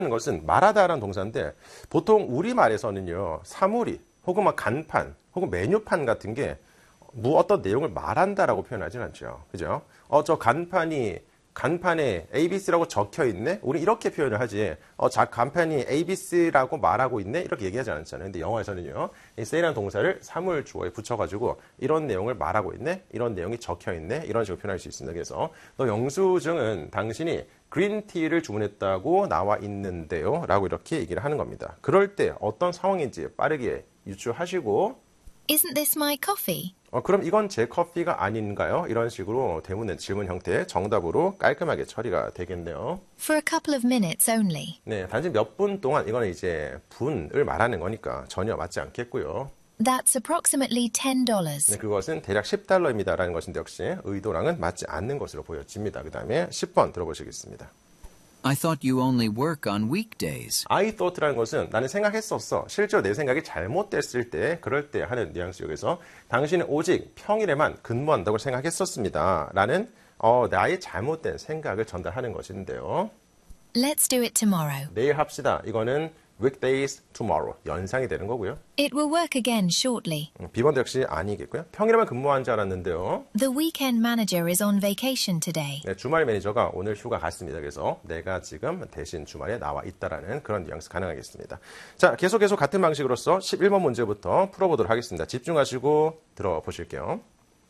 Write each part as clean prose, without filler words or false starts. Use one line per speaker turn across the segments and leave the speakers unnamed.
것은 말하다라는 동사인데 보통 우리말에서는요. 사물이 혹은 막 간판 혹은 메뉴판 같은 게 뭐 어떤 내용을 말한다라고 표현하진 않죠. 그죠? 저 간판에 ABC라고 적혀 있네? 우리 이렇게 표현을 하지. 간판이 ABC라고 말하고 있네? 이렇게 얘기하지 않잖아요. 근데 영어에서는요. 이 say라는 동사를 사물 주어에 붙여가지고 이런 내용을 말하고 있네? 이런 내용이 적혀 있네? 이런 식으로 표현할 수 있습니다. 그래서 너 영수증은 당신이 그린티를 주문했다고 나와 있는데요. 라고 이렇게 얘기를 하는 겁니다. 그럴 때 어떤 상황인지 빠르게 유추하시고
Isn't this my coffee?
그럼 이건 제 커피가 아닌가요? 이런 식으로 대문의 질문 형태의 정답으로 깔끔하게 처리가 되겠네요.
For a couple of minutes only.
네, 단지 몇 분 동안 이거는 이제 분을 말하는 거니까 전혀 맞지 않겠고요.
That's approximately $10.
네, 그것은 대략 $10입니다라는 것인데 역시 의도랑은 맞지 않는 것으로 보여집니다. 그 다음에 10번 들어보시겠습니다.
I thought you only work on weekdays.
I thought라는 것은 나는 생각했었어. 실제로 내 생각이 잘못됐을 때, 그럴 때 하는 뉘앙스 여기서 당신은 오직 평일에만 근무한다고 생각했었습니다. 라는 나의 잘못된 생각을 전달하는 것인데요.
Let's do it tomorrow.
내일 합시다. 이거는 weekdays tomorrow. 연상이 되는 거고요.
It will work again shortly.
B번도 역시 아니겠고요. 평일에만 근무한 줄 알았는데요.
The weekend manager is on vacation today.
네, 주말 매니저가 오늘 휴가 갔습니다. 그래서 내가 지금 대신 주말에 나와 있다라는 그런 뉘앙스 가능하겠습니다. 자, 계속 같은 방식으로서 11번 문제부터 풀어보도록 하겠습니다. 집중하시고 들어보실게요.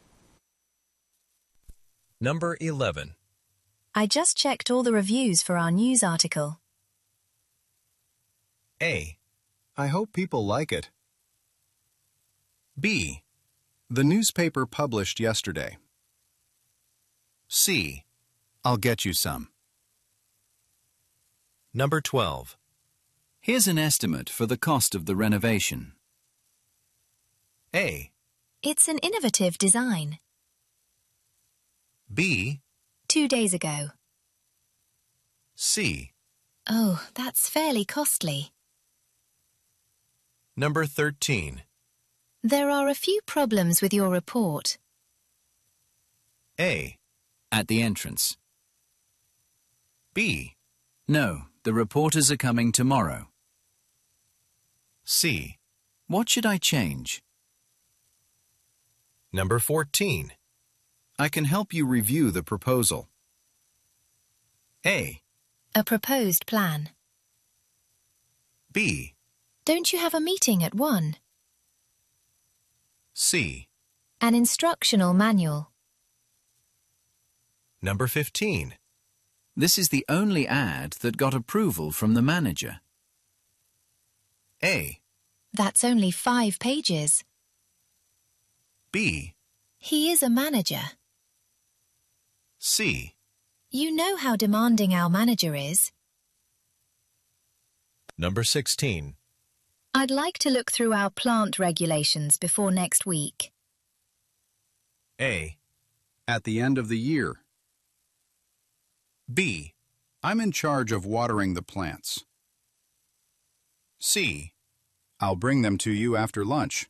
Number 11.
I just checked all the reviews for our news article.
A.
I hope people like it.
B.
The newspaper published yesterday.
C.
I'll get you some.
Number 12.
Here's an estimate for the cost of the renovation.
A.
It's an innovative design.
B.
2 days ago.
C.
Oh, that's fairly costly.
Number 13.
There are a few problems with your report.
A.
At the entrance.
B.
No, the reporters are coming tomorrow.
C.
What should I change?
Number 14.
I can help you review the proposal.
A.
A proposed plan.
B.
Don't you have a meeting at 1?
C.
An instructional manual.
Number 15.
This is the only ad that got approval from the manager.
A.
That's only 5 pages.
B.
He is a manager.
C.
You know how demanding our manager is.
Number 16.
I'd like to look through our plant regulations before next week.
A.
At the end of the year.
B.
I'm in charge of watering the plants.
C.
I'll bring them to you after lunch.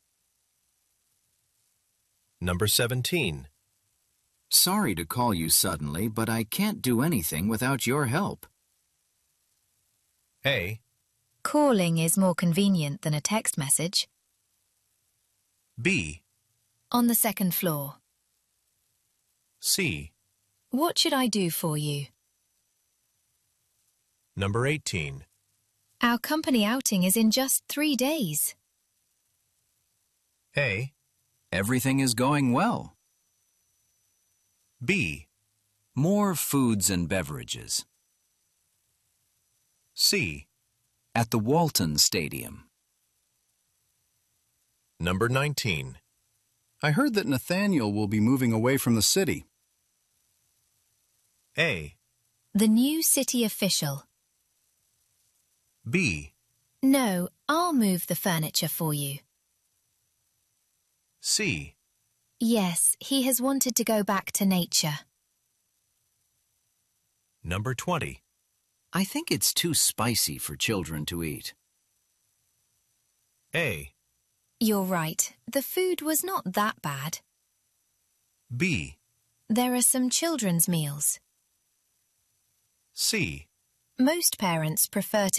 Number 17.
Sorry to call you suddenly, but I can't do anything without your help.
A.
Calling is more convenient than a text message.
B.
On the second floor.
C.
What should I do for you?
Number 18.
Our company outing is in just 3 days.
A.
Everything is going well.
B.
More foods and beverages.
C.
At the Walton Stadium.
Number 19.
I heard that Nathaniel will be moving away from the city.
A.
The new city official.
B.
No, I'll move the furniture for you.
C.
Yes, he has wanted to go back to nature.
Number 20.
I think it's too spicy for children to eat.
A.
You're right. The food was not that bad.
B.
There are some children's meals.
C.
Most parents prefer to